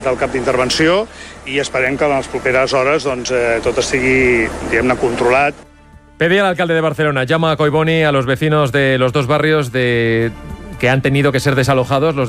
del cap d'intervenció i esperem que en les properes hores tot estigui, diguem-ne, controlat. Pedía el alcalde de Barcelona, llama a Collboni a los vecinos de los dos barrios que han tenido que ser desalojados, los